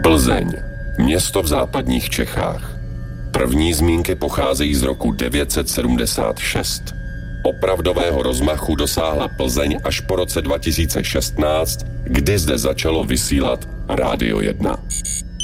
Plzeň, město v západních Čechách. První zmínky pocházejí z roku 976. Opravdového rozmachu dosáhla Plzeň až po roce 2016, kdy zde začalo vysílat Rádio 1.